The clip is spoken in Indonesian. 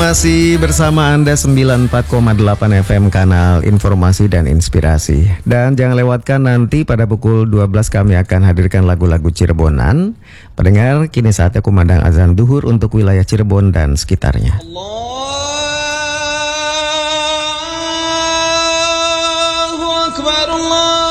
Masih bersama Anda 94,8 FM kanal Informasi dan Inspirasi. Dan jangan lewatkan nanti pada pukul 12 kami akan hadirkan lagu-lagu Cirebonan. Pendengar, kini saatnya kumandang azan duhur untuk wilayah Cirebon dan sekitarnya. Allahu Akbar, Allah.